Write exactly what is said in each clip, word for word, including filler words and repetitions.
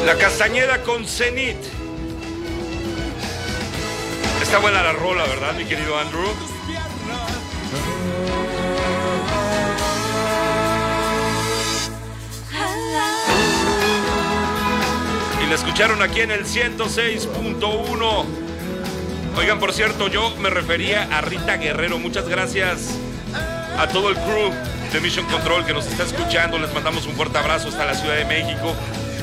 La Castañeda con Zenit. Está buena la rola, ¿verdad, mi querido Andrew? Y la escucharon aquí en el ciento seis punto uno. Oigan, por cierto, yo me refería a Rita Guerrero. Muchas gracias a todo el crew de Mission Control que nos está escuchando. Les mandamos un fuerte abrazo hasta la Ciudad de México.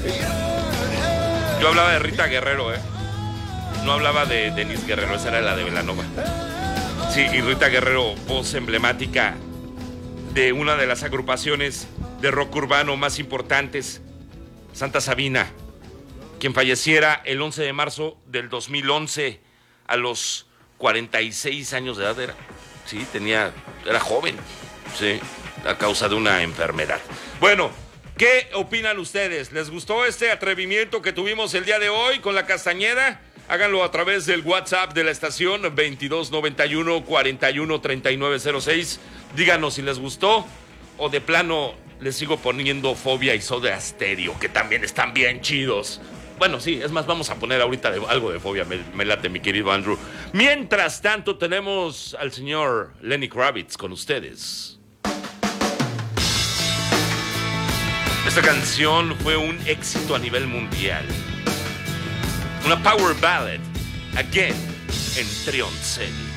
Yo hablaba de Rita Guerrero, ¿eh? No hablaba de Denise Guerrero, esa era la de Belanova. Sí, y Rita Guerrero, voz emblemática de una de las agrupaciones de rock urbano más importantes, Santa Sabina, quien falleciera el once de marzo del dos mil once a los cuarenta y seis años de edad. Era, sí, tenía, era joven, sí, a causa de una enfermedad. Bueno, ¿qué opinan ustedes? ¿Les gustó este atrevimiento que tuvimos el día de hoy con la Castañeda? Háganlo a través del WhatsApp de la estación veintidós noventa y uno cuarenta y uno treinta y nueve cero seis. Díganos si les gustó o de plano les sigo poniendo Fobia y Soda Stereo, que también están bien chidos. Bueno, sí, es más, vamos a poner ahorita de, algo de Fobia, me, me late, mi querido Andrew. Mientras tanto, tenemos al señor Lenny Kravitz con ustedes. Esta canción fue un éxito a nivel mundial. Una power ballad, Again, en Trion Zen.